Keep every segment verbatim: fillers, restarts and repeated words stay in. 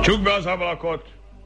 Csukd be az ablakot!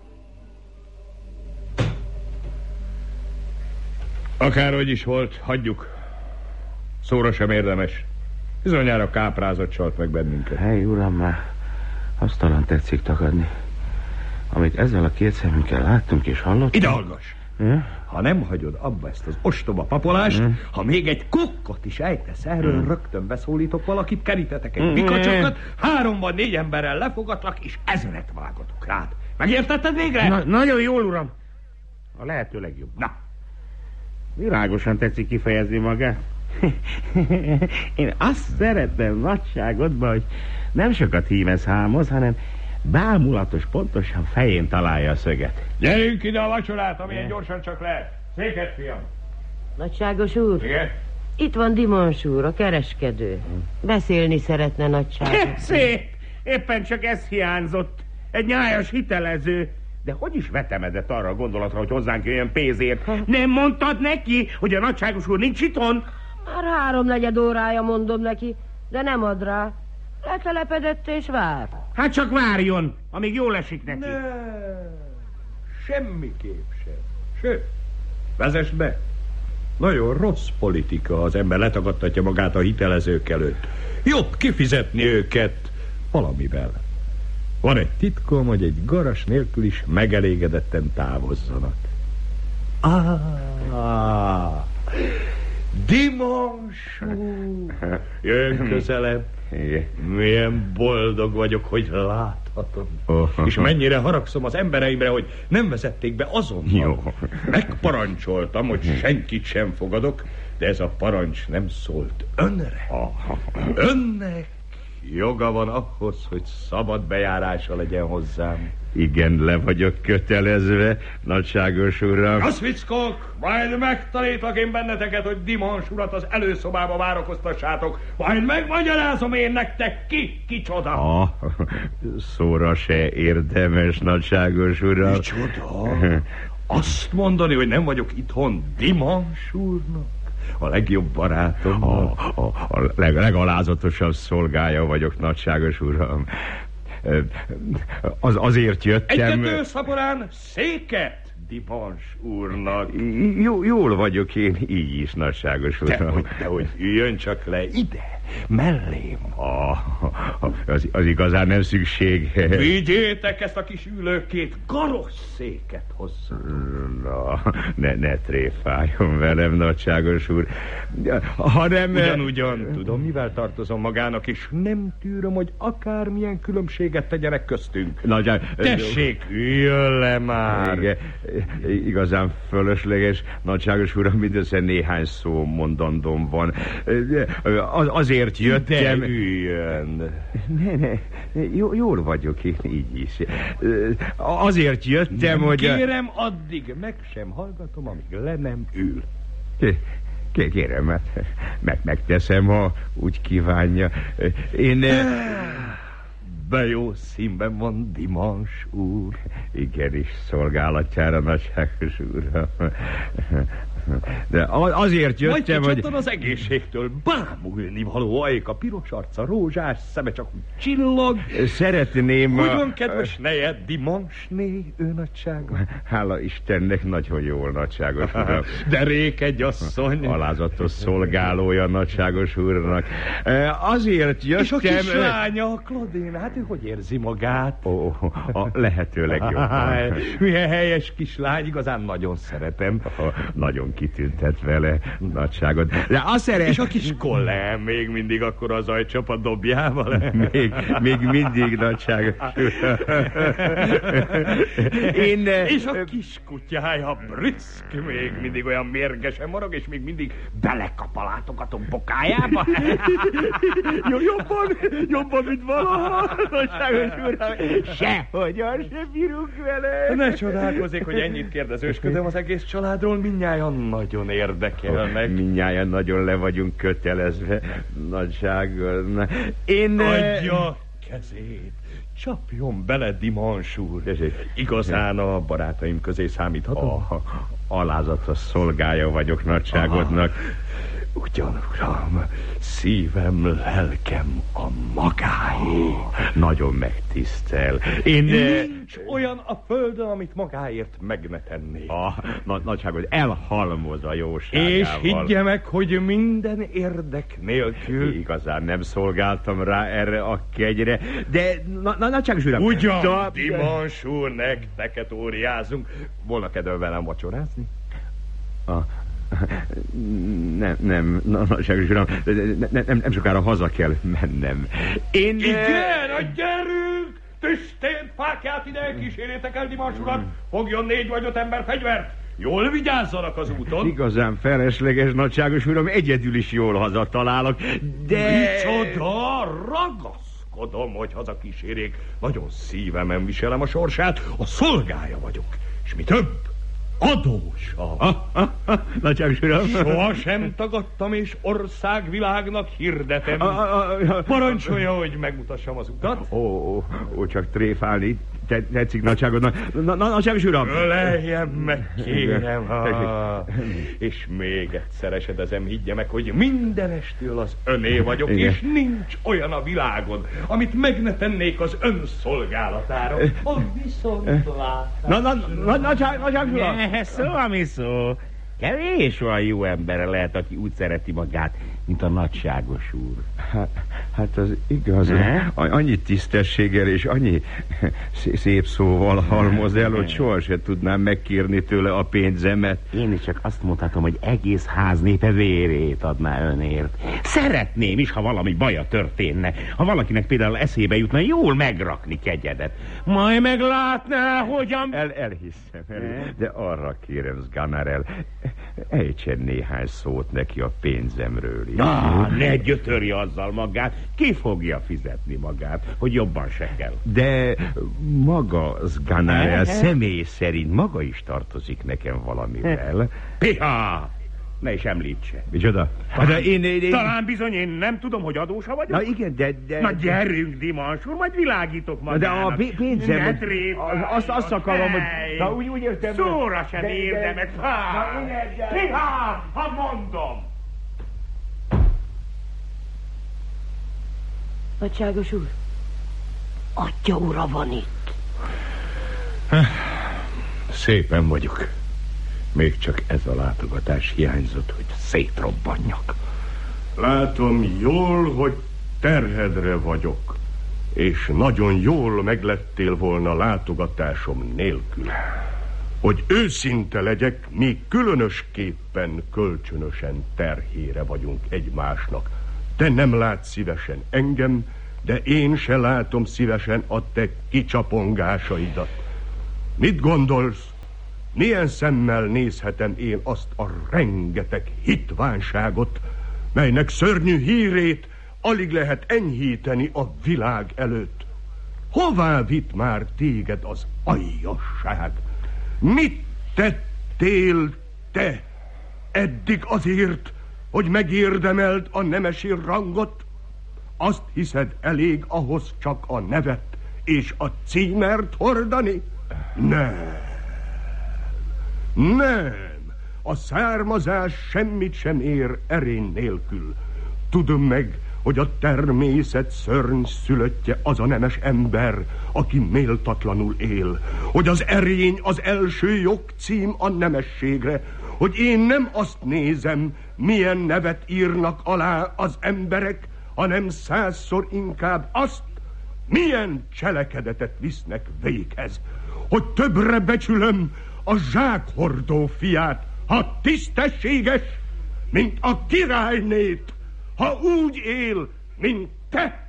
Akárhogy is volt, hagyjuk. Szóra sem érdemes. Bizonyára káprázott csalt meg bennünket. Hely, uram, már azt talán tetszik tagadni. Amit ezzel a két szemünkkel láttunk és hallottunk... Ide hallgass! Hm? Ha nem hagyod abba ezt az ostoba papolást, hm? ha még egy kukkot is ejtesz erről, hm? rögtön beszólítok valakit, kerítetek egy pikacsokat, három vagy négy emberrel lefogatlak, és ezeret vágatok rád. Megértetted végre? Na, nagyon jól, uram. A lehető legjobb. Na. Világosan tetszik kifejezni magát. Én azt szeretem nagyságodban, hogy nem sokat hívesz hámoz, hanem bámulatos, pontosan fején találja a szöget. Gyerünk ide a vacsorát, amilyen gyorsan csak lehet. Széket, fiam. Nagyságos úr? Igen? Itt van Dimons úr, a kereskedő. Beszélni szeretne, nagyságos. Szép! Éppen csak ez hiányzott. Egy nyájas hitelező. De hogy is vetemedett arra a gondolatra, hogy hozzánk jöjjön pénzért? Nem mondtad neki, hogy a nagyságos úr nincs itthon? Már háromnegyed órája mondom neki, de nem ad rá. Letelepedett és vár. Hát csak várjon, amíg jól esik neki. Ne, semmiképp sem. Sőt, vezess be. Nagyon rossz politika, az ember letagadtatja magát a hitelezők előtt. Jobb kifizetni őket valamivel. Van egy titkom, hogy egy garas nélkül is megelégedetten távozzanak. Ah, Dimons úr! Jön közelebb. Milyen boldog vagyok, hogy láthatom. Oh. És mennyire haragszom az embereimre, hogy nem vezették be azonnal. Jó. Megparancsoltam, hogy senkit sem fogadok, de ez a parancs nem szólt önre. Oh. Önnek joga van ahhoz, hogy szabad bejárása legyen hozzám. Igen, le vagyok kötelezve, nagyságos uram. Az vicckok, majd megtanítlak én benneteket, hogy Dimons urat az előszobába várakoztassátok. Majd megmagyarázom én nektek, ki, kicsoda. Ah, szóra se érdemes, nagyságos uram. Micsoda? Azt mondani, hogy nem vagyok itthon Dimons úrnak? A legjobb barátom. A, a, a leg, legalázatosabb szolgája vagyok, nagyságos uram. Az, azért jöttem... Egy-kettő szaporán széket Dimons úrnak. Jó, jól vagyok én így is, nagyságos uram. Dehogy, dehogy üljön csak le ide, mellém. Ah, az, az igazán nem szükség. Vigyétek ezt a kis ülőkét, karosszéket hozzá. Na, ne, ne tréfáljon velem, nagyságos úr. Hanem... Ugyan-ugyan tudom, mivel tartozom magának, és nem tűröm, hogy akármilyen különbséget tegyenek köztünk. Nagyság... Tessék, üljön le már. Igen, igazán fölösleges, nagyságos uram, mindössze néhány szó mondandóm van. Az, azért jöttem... De üljön. Ne, ne, jó, jól vagyok én így is. Azért jöttem, hogy... Kérem, addig meg sem hallgatom, amíg le nem ül. Kérem, mert meg, megteszem, ha úgy kívánja. Én... De jó színben van Dimons úr. Igenis, szolgálatjára, nagyságos úr. De azért jöttem, hogy... hogy... az egészségtől bámulni való ajka, piros arca, rózsás szeme csak úgy csillog. Szeretném... Hogy van, kedves neje, Dimonsné, ő nagysága? Hála Istennek, nagyon jól, nagyságos uram. De rékedj asszony. Alázatos szolgálója nagyságos úrnak. Azért jöttem... És a kislánya, a Claudine, hát ő hogy érzi magát? Ó, a lehető legjobban. Milyen helyes kislány, igazán nagyon szeretem. Nagyon kitüntet vele, nagyságot. De azt szeret... És a kis kollém még mindig akkor az ajcsap dobjával? még, még mindig, nagyságos. Én... És a kis kutyája Brisk még mindig olyan mérgesen morog, és még mindig belekap a látogató bokájába. Jó, jobban, jobban, mint valaha, nagyságos uram. Sehogyan se bírunk vele. Ne csodálkozzék, hogy ennyit kérdezősködöm az egész családról, mindnyájan nagyon érdekelnek. Mindnyájan nagyon le vagyunk kötelezve, nagyságon. Én... Adja kezét, csapjon bele, Dimons úr. Igazán a barátaim közé számíthatom? Oh, alázatos szolgája vagyok nagyságodnak. Ugyan, uram, szívem, lelkem a magáé. Nagyon megtisztel. Én... Nincs olyan a földön, amit magáért meg ne tennék. A na, nagyságot elhalmoz a jóságával. És higgye meg, hogy minden érdek nélkül... Igazán nem szolgáltam rá erre a kegyre, de na, na, nagyságos uram... Ugyan, ta... Dimans úr, nekteket óriázunk. Volna kedve velem vacsorázni? A... Nem, nem, nagyságos uram, nem, nem, nem sokára haza kell mennem. Én... Igen, a gyerünk! Tüstént, fákját ide, kísérjétek el Dimans urat, fogjon négy vagy öt ember fegyvert. Jól vigyázzanak az úton. Igazán felesleges, nagyságos uram, egyedül is jól hazatalálok, de... Micsoda, ragaszkodom, hogy haza kísérjék. Nagyon szívemen viselem a sorsát, a szolgája vagyok. És mi több, adósa. Ah, ah, ah, nagyságos uram. Soha sem tagadtam, és országvilágnak hirdetem. Ah, ah, ah, Parancsolja, hogy megmutassam az utat. Ó, ó, ó, csak tréfálni tetszik nagyságodnak. Na, na, nagyságos uram. Öleljem meg, kérem. Ah. És még egyszer esedezem, higgye meg, hogy mindenestől az öné vagyok, igen. És nincs olyan a világon, amit meg ne tennék az ön szolgálatára. A viszontlátásra. Na, na, na, nagyságos uram. Szó, ami szó. Kevés olyan jó emberre lehet, aki úgy szereti magát, mint a nagyságos úr. Hát, hát az igaz. Ne? Annyi tisztességgel és annyi szép szóval halmoz el, hogy sohasem tudnám megkérni tőle a pénzemet. Én is csak azt mondhatom, hogy egész ház népe vérét adná önért. Szeretném is, ha valami baja történne. Ha valakinek például eszébe jutna jól megrakni kegyedet. Majd meglátná, hogyan... El, elhiszem, el, de arra kérem, Sganarelle, ejtsen néhány szót neki a pénzemről is. Ah, ne gyötörje azzal magát. Ki fogja fizetni magát, hogy jobban se kell. De maga Sganarelle személy szerint maga is tartozik nekem valamivel. Piha! Ne is említse. Micsoda? De én, én, én... Talán bizony én nem tudom, hogy adósa vagyok? Na igen, de... de... Na gyerünk, Dimans úr, majd világítok magának. De a pénzem... Ne trép, azt, azt akarom, hogy... Na úgy, úgy értem... Szóra sem érdemek. Piha! Ha mondom! Nagyságos úr, atya ura van itt. Szépen vagyok. Még csak ez a látogatás hiányzott, hogy szétrobbanjak. Látom jól, hogy terhedre vagyok, és nagyon jól meglettél volna látogatásom nélkül. Hogy őszinte legyek, mi különösképpen kölcsönösen terhére vagyunk egymásnak. Te nem látsz szívesen engem, de én se látom szívesen a te kicsapongásaidat. Mit gondolsz? Milyen szemmel nézhetem én azt a rengeteg hitvánságot, melynek szörnyű hírét alig lehet enyhíteni a világ előtt? Hová vitt már téged az aljasság? Mit tettél te eddig azért, hogy megérdemeld a nemesi rangot? Azt hiszed elég ahhoz csak a nevet és a címert hordani? Nem. Nem. A származás semmit sem ér erény nélkül. Tudom meg, hogy a természet szörny szülöttje az a nemes ember, aki méltatlanul él. Hogy az erény az első jogcím a nemességre. Hogy én nem azt nézem, milyen nevet írnak alá az emberek, hanem százszor inkább azt, milyen cselekedetet visznek véghez. Hogy többre becsülöm a zsákhordó fiát, ha tisztességes, mint a királynét, ha úgy él, mint te.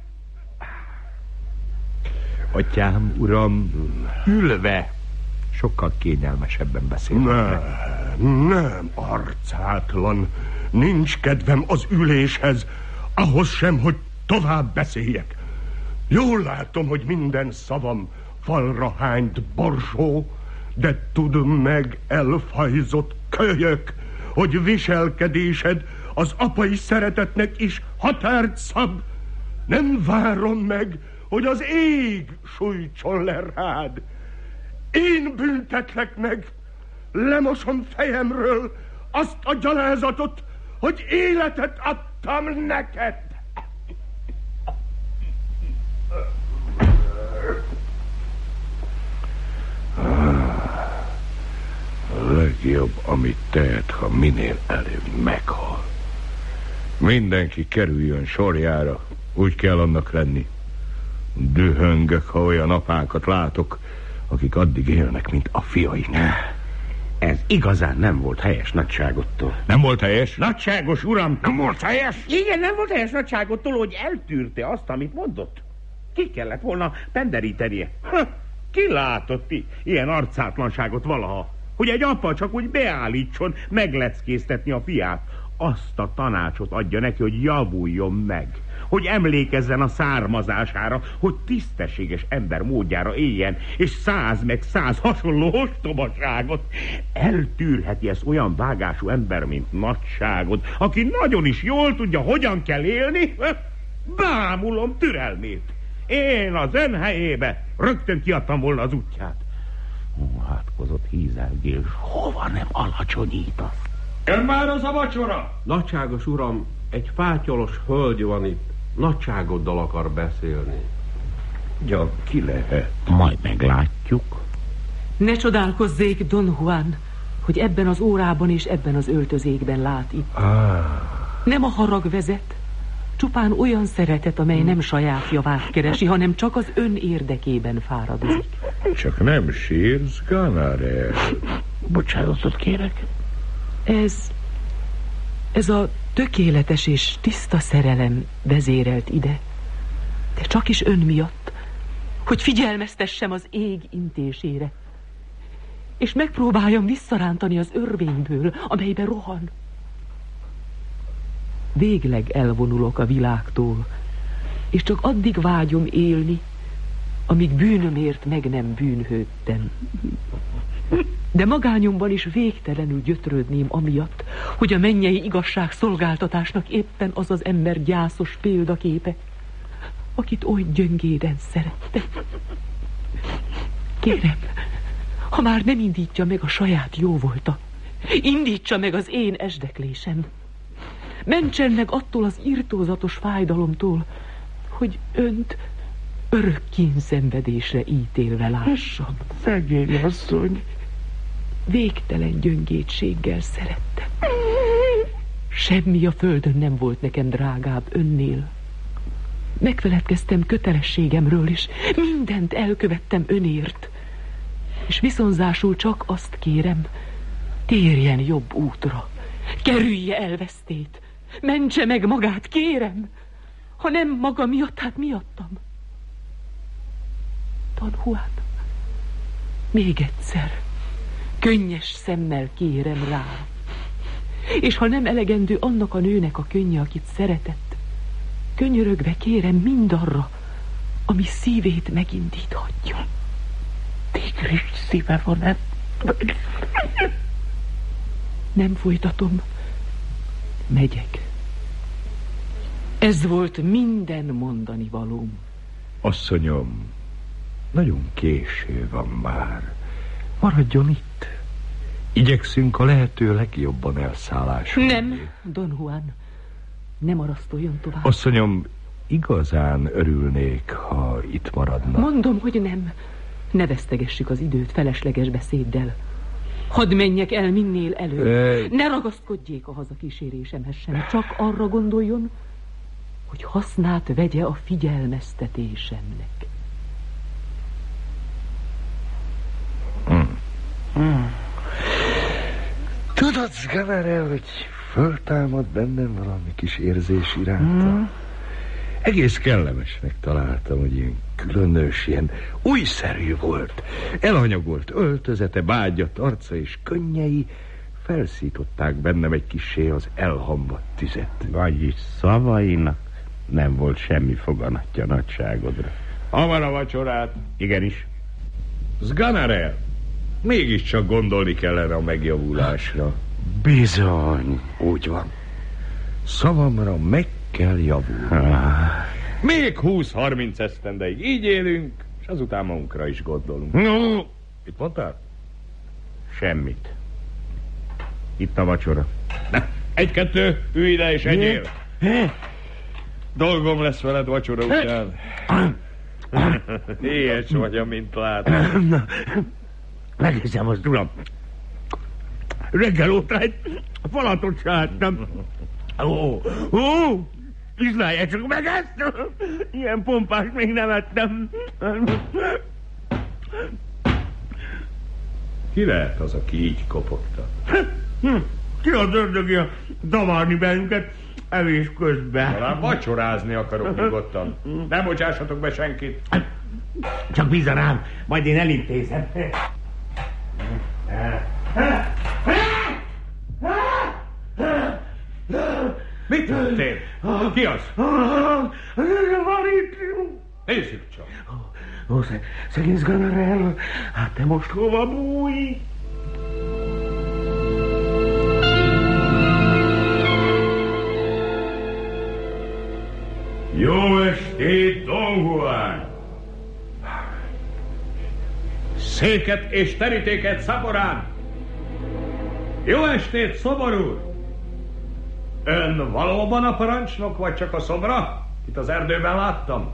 Atyám, uram, ülve sokkal kényelmesebben beszélnek. Nem, nem, arcátlan. Nincs kedvem az üléshez, ahhoz sem, hogy tovább beszéljek. Jól látom, hogy minden szavam falra hányt borsó, de tudom meg, elfajzott kölyök, hogy viselkedésed az apai szeretetnek is határt szab. Nem várom meg, hogy az ég sújtson le rád. Én büntetlek meg, lemosom fejemről azt a gyalázatot, hogy életet adtam neked. A legjobb, amit tehet, ha minél előbb meghal. Mindenki kerüljön sorjára, úgy kell annak lenni. Dühöngök, ha olyan apákat látok, akik addig élnek, mint a fiaik. Ez igazán nem volt helyes nagyságottól. Nem volt helyes? Nagyságos uram! Nem volt helyes? Igen, nem volt helyes nagyságottól, hogy eltűrte azt, amit mondott. Ki kellett volna penderítenie. Ha, ki látott i- ilyen arcátlanságot valaha? Hogy egy apa csak úgy beállítson megleckéztetni a fiát. Azt a tanácsot adja neki, hogy javuljon meg. Hogy emlékezzen a származására, hogy tisztességes ember módjára éljen, és száz meg száz hasonló ostobaságot. Eltűrheti ezt olyan vágású ember, mint nagyságod, aki nagyon is jól tudja, hogyan kell élni. Bámulom türelmét. Én az ön helyébe rögtön kiadtam volna az útját. Ó, hátkozott hízelgés, hova nem alacsonyítasz? Jön már az a vacsora! Nagyságos uram, egy fátyolos hölgy van itt. Nagyságoddal akar beszélni. Ja, ki lehet? Majd meglátjuk. Ne csodálkozzék, Don Juan, hogy ebben az órában és ebben az öltözékben lát itt. Ah. Nem a harag vezet, csupán olyan szeretet, amely nem saját javát keresi, hanem csak az ön érdekében fáradozik. Csak nem sírsz, Ganare. Bocsánatot kérek. Ez... Ez a tökéletes és tiszta szerelem vezérelt ide. De csak is ön miatt, hogy figyelmeztessem az ég intésére, és megpróbáljam visszarántani az örvényből, amelybe rohan. Végleg elvonulok a világtól, és csak addig vágyom élni, amíg bűnömért meg nem bűnhődtem. De magányomban is végtelenül gyötrődném amiatt, hogy a mennyei igazság szolgáltatásnak éppen az az ember gyászos példaképe, akit oly gyöngéden szerettem. Kérem, ha már nem indítja meg a saját jóvolta, indítsa meg az én esdeklésem. Mentsen meg attól az irtózatos fájdalomtól, hogy önt örök kínszenvedésre ítélve lássam. Szegény asszony. Végtelen gyöngétséggel szerettem. Semmi a földön nem volt nekem drágább önnél. Megfeledkeztem kötelességemről is, mindent elkövettem önért. És viszonzásul csak azt kérem, térjen jobb útra, kerülje el vesztét, mentse meg magát, kérem. Ha nem maga miatt, hát miattam. Don Juan, még egyszer, könnyes szemmel kérem rá. És ha nem elegendő annak a nőnek a könnye, akit szeretett, könyörögve kérem mindarra, ami szívét megindíthatja. Tigris szíve van -e? Nem folytatom. Megyek. Ez volt minden mondani valóm. Asszonyom, nagyon késő van már. Maradjon itt. Igyekszünk a lehető legjobban elszállásra. Nem, Don Juan. Nem arasztoljon tovább. Asszonyom, igazán örülnék, ha itt maradna. Mondom, hogy nem. Ne vesztegessük az időt felesleges beszéddel. Hadd menjek el minél előbb. E... Ne ragaszkodjék a hazakísérésemhez sem. Csak arra gondoljon, hogy hasznát vegye a figyelmeztetésemnek. Hmm. Hmm. Tudod, Ganare, hogy föltámad bennem valami kis érzés iránta? Hmm. Egész kellemesnek találtam, hogy ilyen különös, ilyen újszerű volt. Elhanyagolt öltözete, bágyat, arca és könnyei felszították bennem egy kissé az elhamvadt tüzet. Vagyis szavainak nem volt semmi foganatja nagyságodra. Hamar a vacsorát. Igenis. Ganare, mégiscsak gondolni kellene a megjavulásra. Bizony. Úgy van. Szavamra meg kell javulni. Ah. Még húsz-harminc esztendeig így élünk, és azután magunkra is gondolunk. No. Mit mondtál? Semmit. Itt a vacsora. Ne, Egy-kettő, ülj ide és egyél. Dolgom lesz veled vacsora után. Éhes vagy, amint látom. Meghiszem azt, uram. Reggel óta egy falatot sáttam. Ó, ó, Izlája csak meg ezt! Ilyen pompás még nem ettem. Ki lehet az, aki így kopogta? Ki az ördögje davarni bennünket evés közben? Talán vacsorázni akarok nyugodtan. Nem bocsássatok be senkit. Csak bízza rám, majd én elintézem. Mit tettél? Ki az? Van itt. Nézzük csak. Ó, szegény Sganarelle, hát te most hova bújj? Jó estét, Don Juan! Széket és terítéket szaporán! Jó estét, szobor úr! Ön valóban a parancsnok, vagy csak a szobra? Itt az erdőben láttam.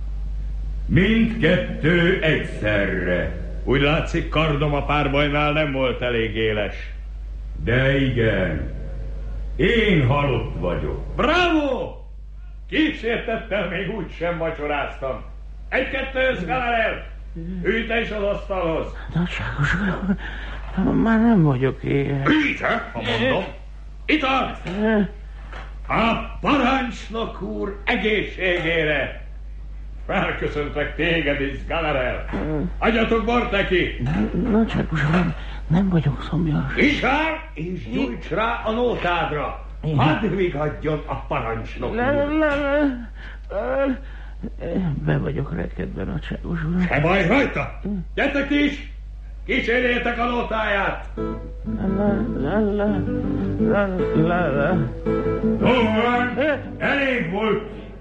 Mindkettő egyszerre. Úgy látszik, kardom a párbajnál nem volt elég éles. De igen, én halott vagyok. Bravo! Kísértettel még úgy sem vacsoráztam. Egy-kettő, Sganarelle! Ülj te is az asztalhoz. Nagyságos uram, már nem vagyok éhes. Ülj te, ha mondom. Itt tart! A parancsnok úr egészségére! Felköszöntek téged is, Sganarelle. Adjatok bort neki! Nagyságos uram, nem vagyok szomjas. Isár, és gyújts rá a nótádra. Hadd vigadjon a parancsnok úr. Le, le, le, le. Be vagyok rekedve, nagyságos uram. Se baj rajta! Gyertek ti is! Kísérjétek a nótáját! La, la, la, la, la, la. Don Juan, elég volt.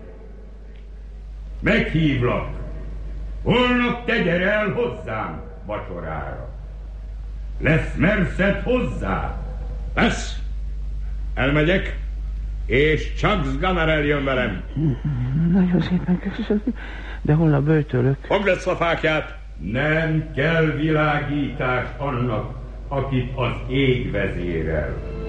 Meghívlak. Holnap te gyere el hozzám vacsorára. Lesz merszed hozzá? Lesz! Elmegyek, és csak Sganarelle jön velem. Nagyon szépen köszönöm, de holnap böjtölök. Fogd ezt a fákját! Nem kell világítás annak, akit az ég vezérel.